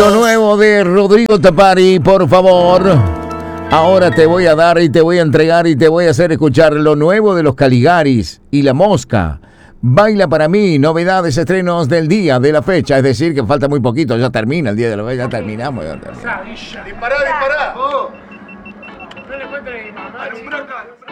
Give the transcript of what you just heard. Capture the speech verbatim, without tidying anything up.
Lo nuevo de Rodrigo Tapari, por favor. Ahora te voy a dar y te voy a entregar y te voy a hacer escuchar lo nuevo de los Caligaris y La Mosca. Baila para mí, novedades, estrenos del día, de la fecha. Es decir, que falta muy poquito, ya termina el día de la fecha, ya terminamos. Ya terminamos. Dispará, dispará. Oh. No le cuentes a mi mamá.